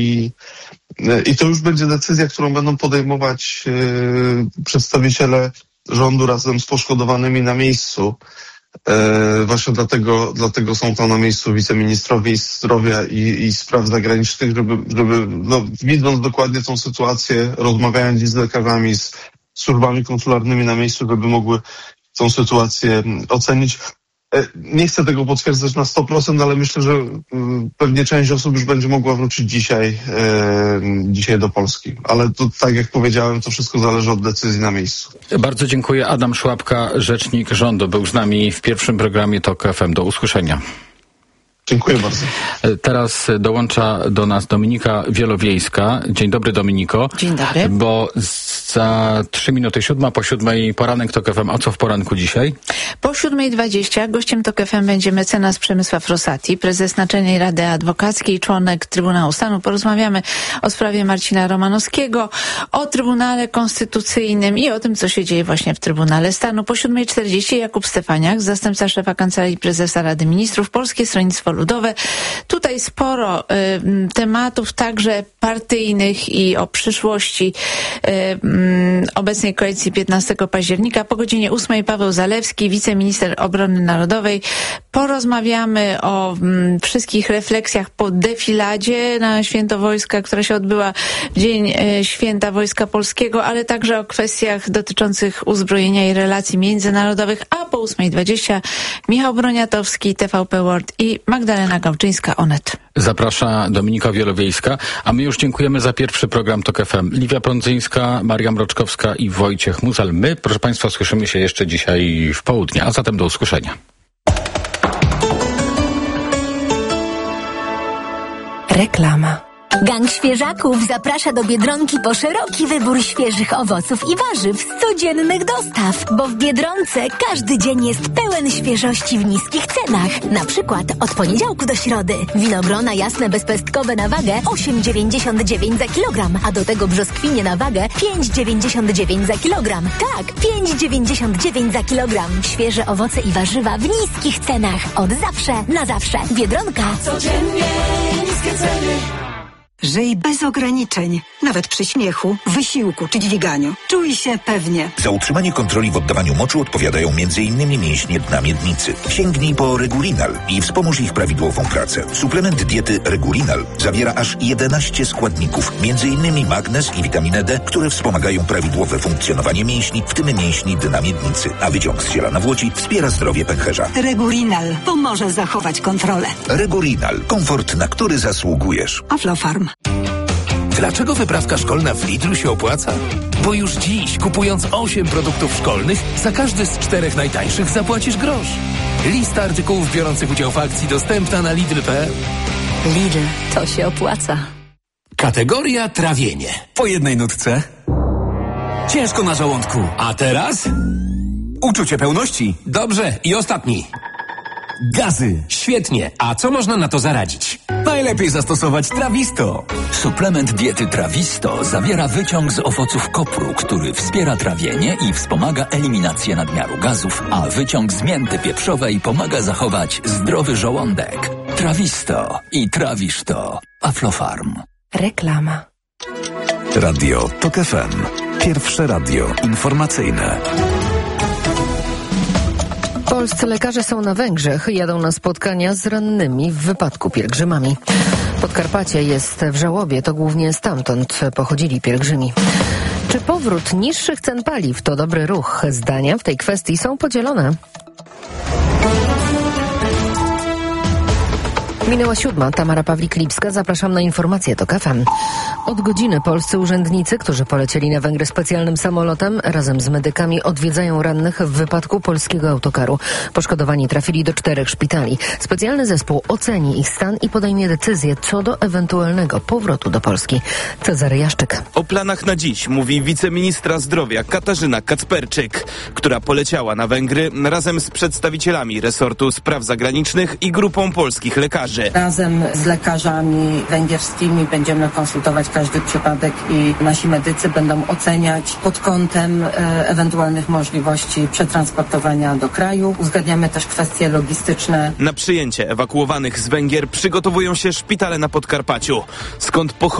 I to już będzie decyzja, którą będą podejmować przedstawiciele rządu razem z poszkodowanymi na miejscu. Właśnie dlatego są tam na miejscu wiceministrowie zdrowia i spraw zagranicznych, żeby widząc dokładnie tą sytuację, rozmawiając z lekarzami, z służbami konsularnymi na miejscu, żeby mogły tą sytuację ocenić. Nie chcę tego potwierdzać na 100%, ale myślę, że pewnie część osób już będzie mogła wrócić dzisiaj do Polski. Ale to, tak jak powiedziałem, to wszystko zależy od decyzji na miejscu. Bardzo dziękuję. Adam Szłapka, rzecznik rządu, był z nami w pierwszym programie TOK FM. Do usłyszenia. Dziękuję bardzo. Teraz dołącza do nas Dominika Wielowiejska. Dzień dobry, Dominiko. Dzień dobry. Bo za 3 minuty 7, po 7 poranek TOK FM. A co w poranku dzisiaj? Po 7:20 gościem TOK FM będzie mecenas Przemysław Rosati, prezes Naczelnej Rady Adwokackiej, członek Trybunału Stanu. Porozmawiamy o sprawie Marcina Romanowskiego, o Trybunale Konstytucyjnym i o tym, co się dzieje właśnie w Trybunale Stanu. Po 7:40 Jakub Stefaniak, zastępca szefa Kancelarii Prezesa Rady Ministrów, Polskie Stronnictwo Ludowe. Tutaj sporo tematów, także partyjnych i o przyszłości obecnej koalicji 15 października. Po godzinie 8 Paweł Zalewski, wiceminister obrony narodowej. Porozmawiamy o wszystkich refleksjach po defiladzie na Święto Wojska, która się odbyła w Dzień Święta Wojska Polskiego, ale także o kwestiach dotyczących uzbrojenia i relacji międzynarodowych, a po 8:20 Michał Broniatowski, TVP World i Magdalena Gałczyńska, Onet. Zaprasza Dominika Wielowiejska, a my już dziękujemy za pierwszy program TOK FM. Liwia Prądzyńska, Maria Mroczkowska i Wojciech Muzal. My, proszę Państwa, słyszymy się jeszcze dzisiaj w południe, a zatem do usłyszenia. Reklama. Gang Świeżaków zaprasza do Biedronki po szeroki wybór świeżych owoców i warzyw z codziennych dostaw, bo w Biedronce każdy dzień jest pełen świeżości w niskich cenach. Na przykład od poniedziałku do środy winogrona jasne bezpestkowe na wagę 8,99 za kilogram, a do tego brzoskwinie na wagę 5,99 za kilogram. Tak, 5,99 za kilogram. Świeże owoce i warzywa w niskich cenach. Od zawsze na zawsze. Biedronka. Codziennie niskie ceny. Żyj bez ograniczeń, nawet przy śmiechu, wysiłku czy dźwiganiu. Czuj się pewnie. Za utrzymanie kontroli w oddawaniu moczu odpowiadają m.in. mięśnie dna miednicy. Sięgnij po Regulinal i wspomóż ich prawidłową pracę. Suplement diety Regulinal zawiera aż 11 składników, m.in. magnez i witaminę D, które wspomagają prawidłowe funkcjonowanie mięśni, w tym mięśni dna miednicy. A wyciąg z ziela nawłoci wspiera zdrowie pęcherza. Regulinal pomoże zachować kontrolę. Regulinal. Komfort, na który zasługujesz. Aflofarm. Dlaczego wyprawka szkolna w Lidlu się opłaca? Bo już dziś, kupując 8 produktów szkolnych, za każdy z 4 najtańszych zapłacisz grosz. Lista artykułów biorących udział w akcji dostępna na Lidl.pl. Lidl, to się opłaca. Kategoria trawienie. Po jednej nutce. Ciężko na żołądku. A teraz? Uczucie pełności. Dobrze, i ostatni. Gazy. Świetnie. A co można na to zaradzić? Najlepiej zastosować Trawisto. Suplement diety Trawisto zawiera wyciąg z owoców kopru, który wspiera trawienie i wspomaga eliminację nadmiaru gazów, a wyciąg z mięty pieprzowej pomaga zachować zdrowy żołądek. Trawisto i trawisz to. Aflofarm. Reklama. Radio TOK FM. Pierwsze radio informacyjne. Polscy lekarze są na Węgrzech i jadą na spotkania z rannymi w wypadku pielgrzymami. Podkarpacie jest w żałobie, to głównie stamtąd pochodzili pielgrzymi. Czy powrót niższych cen paliw to dobry ruch? Zdania w tej kwestii są podzielone. Minęła 7. Tamara Pawlik-Lipska. Zapraszam na informacje TOK FM. Od godziny polscy urzędnicy, którzy polecieli na Węgry specjalnym samolotem, razem z medykami odwiedzają rannych w wypadku polskiego autokaru. Poszkodowani trafili do 4 szpitali. Specjalny zespół oceni ich stan i podejmie decyzję co do ewentualnego powrotu do Polski. Cezary Jaszczyk. O planach na dziś mówi wiceministra zdrowia Katarzyna Kacperczyk, która poleciała na Węgry razem z przedstawicielami resortu spraw zagranicznych i grupą polskich lekarzy. Węgrzy. Razem z lekarzami węgierskimi będziemy konsultować każdy przypadek i nasi medycy będą oceniać pod kątem ewentualnych możliwości przetransportowania do kraju. Uzgadniamy też kwestie logistyczne. Na przyjęcie ewakuowanych z Węgier przygotowują się szpitale na Podkarpaciu, skąd